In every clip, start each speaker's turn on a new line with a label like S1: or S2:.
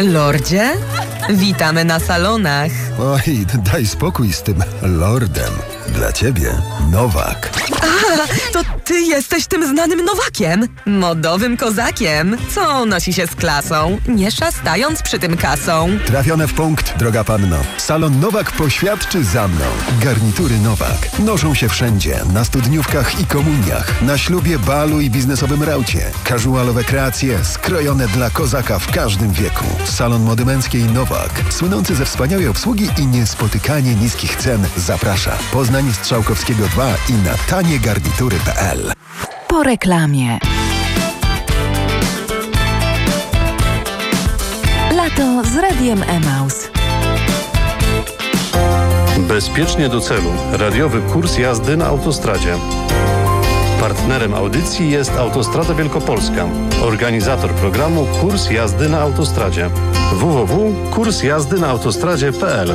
S1: Lordzie? Witamy na salonach.
S2: Oj, daj spokój z tym lordem. Dla ciebie Nowak.
S1: To ty jesteś tym znanym Nowakiem, modowym kozakiem, co nosi się z klasą, nie szastając przy tym kasą.
S2: Trafione w punkt, droga panno. Salon Nowak poświadczy za mną. Garnitury Nowak noszą się wszędzie, na studniówkach i komuniach, na ślubie, balu i biznesowym raucie. Casualowe kreacje skrojone dla kozaka w każdym wieku. Salon mody męskiej Nowak, słynący ze wspaniałej obsługi i niespotykanie niskich cen, zaprasza. Poznań Strzałkowskiego 2 i na taniegarnitury.pl.
S3: Po reklamie. Lato z Radiem Emaus.
S4: Bezpiecznie do celu. Radiowy kurs jazdy na autostradzie. Partnerem audycji jest Autostrada Wielkopolska. Organizator programu Kurs jazdy na autostradzie. www.kursjazdynaautostradzie.pl.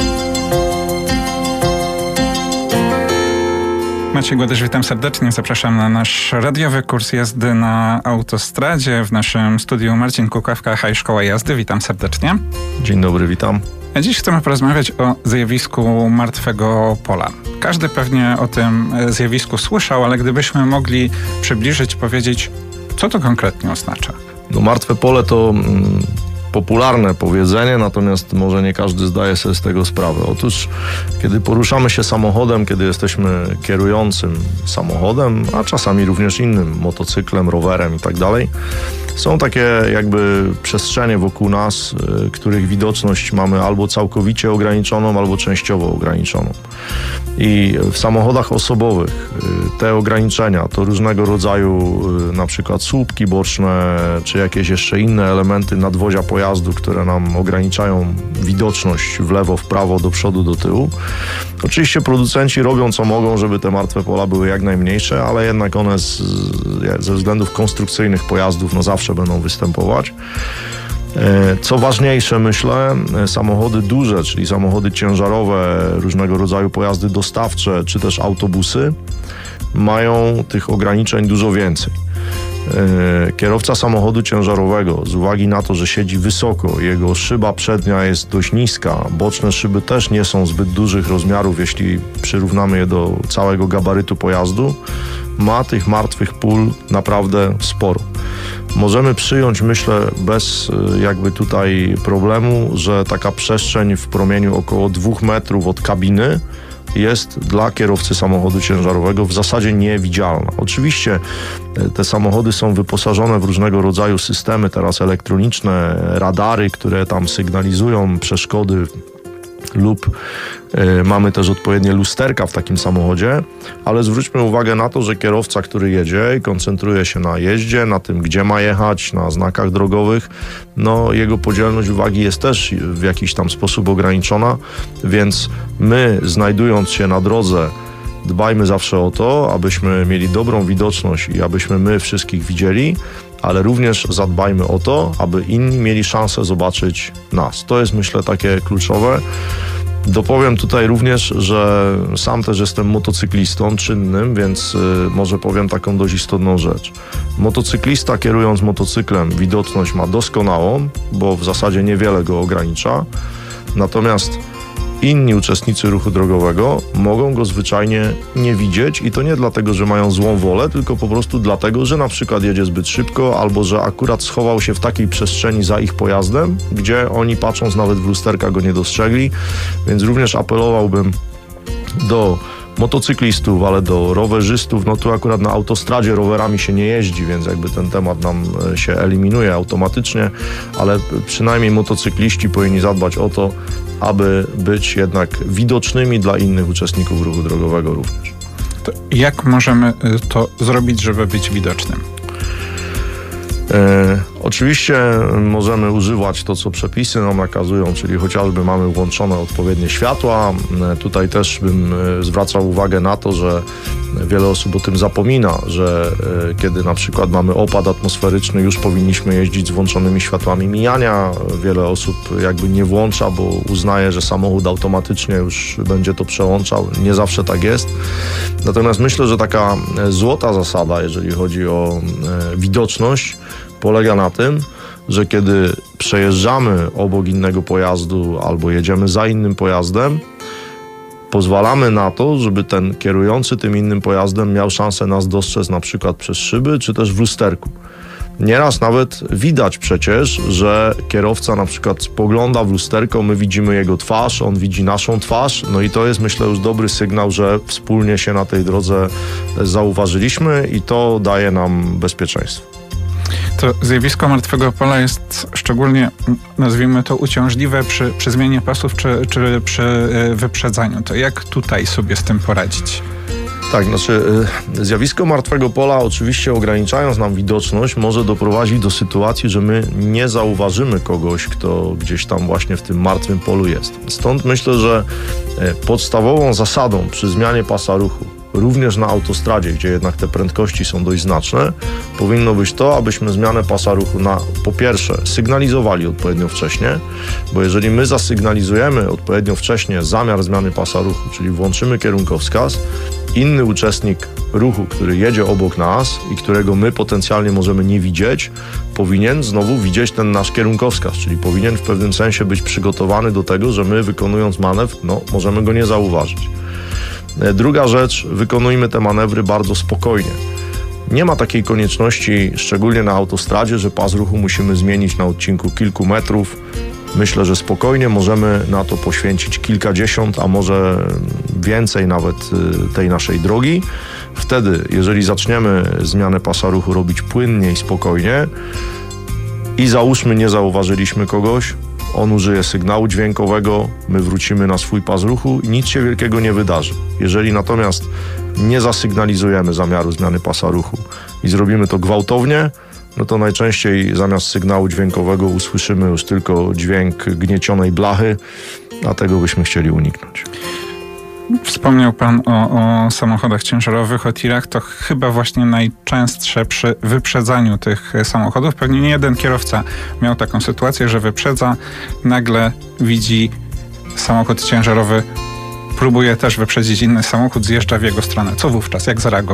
S5: Maciej Głodysz, witam serdecznie. Zapraszam na nasz radiowy kurs jazdy na autostradzie. W naszym studiu Marcin Kukawka, High Szkoła Jazdy. Witam serdecznie.
S6: Dzień dobry, witam.
S5: A dziś chcemy porozmawiać o zjawisku martwego pola. Każdy pewnie o tym zjawisku słyszał, ale gdybyśmy mogli przybliżyć, powiedzieć, co to konkretnie oznacza?
S6: No, martwe pole to popularne powiedzenie, natomiast może nie każdy zdaje sobie z tego sprawę. Otóż, kiedy poruszamy się samochodem, kiedy jesteśmy kierującym samochodem, a czasami również innym, motocyklem, rowerem i tak dalej, są takie jakby przestrzenie wokół nas, których widoczność mamy albo całkowicie ograniczoną, albo częściowo ograniczoną. I w samochodach osobowych te ograniczenia to różnego rodzaju na przykład słupki boczne, czy jakieś jeszcze inne elementy nadwozia pojazdu, które nam ograniczają widoczność w lewo, w prawo, do przodu, do tyłu. Oczywiście producenci robią co mogą, żeby te martwe pola były jak najmniejsze, ale jednak one ze względów konstrukcyjnych pojazdów no zawsze będą występować. Co ważniejsze, myślę, samochody duże, czyli samochody ciężarowe, różnego rodzaju pojazdy dostawcze, czy też autobusy, mają tych ograniczeń dużo więcej. Kierowca samochodu ciężarowego, z uwagi na to, że siedzi wysoko, jego szyba przednia jest dość niska, boczne szyby też nie są zbyt dużych rozmiarów, jeśli przyrównamy je do całego gabarytu pojazdu, ma tych martwych pól naprawdę sporo. Możemy przyjąć, myślę, bez jakby tutaj problemu, że taka przestrzeń w promieniu około 2 metrów od kabiny jest dla kierowcy samochodu ciężarowego w zasadzie niewidzialna. Oczywiście te samochody są wyposażone w różnego rodzaju systemy teraz elektroniczne, radary, które tam sygnalizują przeszkody lub mamy też odpowiednie lusterka w takim samochodzie, ale zwróćmy uwagę na to, że kierowca, który jedzie i koncentruje się na jeździe, na tym, gdzie ma jechać, na znakach drogowych, no jego podzielność uwagi jest też w jakiś tam sposób ograniczona, więc my, znajdując się na drodze, dbajmy zawsze o to, abyśmy mieli dobrą widoczność i abyśmy my wszystkich widzieli, ale również zadbajmy o to, aby inni mieli szansę zobaczyć nas. To jest, myślę, takie kluczowe. Dopowiem tutaj również, że sam też jestem motocyklistą czynnym, więc może powiem taką dość istotną rzecz. Motocyklista, kierując motocyklem, widoczność ma doskonałą, bo w zasadzie niewiele go ogranicza. Natomiast inni uczestnicy ruchu drogowego mogą go zwyczajnie nie widzieć i to nie dlatego, że mają złą wolę, tylko po prostu dlatego, że na przykład jedzie zbyt szybko albo że akurat schował się w takiej przestrzeni za ich pojazdem, gdzie oni patrząc nawet w lusterka go nie dostrzegli, więc również apelowałbym do motocyklistów, ale do rowerzystów, no tu akurat na autostradzie rowerami się nie jeździ, więc jakby ten temat nam się eliminuje automatycznie, ale przynajmniej motocykliści powinni zadbać o to, aby być jednak widocznymi dla innych uczestników ruchu drogowego również.
S5: To jak możemy to zrobić, żeby być widocznym?
S6: Oczywiście możemy używać to, co przepisy nam nakazują, czyli chociażby mamy włączone odpowiednie światła. Tutaj też bym zwracał uwagę na to, że wiele osób o tym zapomina, że kiedy na przykład mamy opad atmosferyczny, już powinniśmy jeździć z włączonymi światłami mijania. Wiele osób jakby nie włącza, bo uznaje, że samochód automatycznie już będzie to przełączał. Nie zawsze tak jest. Natomiast myślę, że taka złota zasada, jeżeli chodzi o widoczność, polega na tym, że kiedy przejeżdżamy obok innego pojazdu albo jedziemy za innym pojazdem, pozwalamy na to, żeby ten kierujący tym innym pojazdem miał szansę nas dostrzec na przykład przez szyby, czy też w lusterku. Nieraz nawet widać przecież, że kierowca na przykład spogląda w lusterko, my widzimy jego twarz, on widzi naszą twarz, no i to jest, myślę, już dobry sygnał, że wspólnie się na tej drodze zauważyliśmy i to daje nam bezpieczeństwo.
S5: To zjawisko martwego pola jest szczególnie, nazwijmy to, uciążliwe przy zmianie pasów czy przy wyprzedzaniu. To jak tutaj sobie z tym poradzić?
S6: Tak, znaczy zjawisko martwego pola oczywiście, ograniczając nam widoczność, może doprowadzić do sytuacji, że my nie zauważymy kogoś, kto gdzieś tam właśnie w tym martwym polu jest. Stąd myślę, że podstawową zasadą przy zmianie pasa ruchu, również na autostradzie, gdzie jednak te prędkości są dość znaczne, powinno być to, abyśmy zmianę pasa ruchu po pierwsze sygnalizowali odpowiednio wcześnie, bo jeżeli my zasygnalizujemy odpowiednio wcześnie zamiar zmiany pasa ruchu, czyli włączymy kierunkowskaz, inny uczestnik ruchu, który jedzie obok nas i którego my potencjalnie możemy nie widzieć, powinien znowu widzieć ten nasz kierunkowskaz, czyli powinien w pewnym sensie być przygotowany do tego, że my, wykonując manewr, możemy go nie zauważyć. Druga rzecz, wykonujmy te manewry bardzo spokojnie. Nie ma takiej konieczności, szczególnie na autostradzie, że pas ruchu musimy zmienić na odcinku kilku metrów. Myślę, że spokojnie możemy na to poświęcić kilkadziesiąt, a może więcej nawet tej naszej drogi. Wtedy, jeżeli zaczniemy zmianę pasa ruchu robić płynnie i spokojnie i załóżmy, nie zauważyliśmy kogoś, on użyje sygnału dźwiękowego, my wrócimy na swój pas ruchu i nic się wielkiego nie wydarzy. Jeżeli natomiast nie zasygnalizujemy zamiaru zmiany pasa ruchu i zrobimy to gwałtownie, no to najczęściej zamiast sygnału dźwiękowego usłyszymy już tylko dźwięk gniecionej blachy, a tego byśmy chcieli uniknąć.
S5: Wspomniał Pan o samochodach ciężarowych, o tirach. To chyba właśnie najczęstsze przy wyprzedzaniu tych samochodów. Pewnie nie jeden kierowca miał taką sytuację, że wyprzedza, nagle widzi samochód ciężarowy, próbuje też wyprzedzić inny samochód, zjeżdża w jego stronę. Co wówczas? Jak zareagować?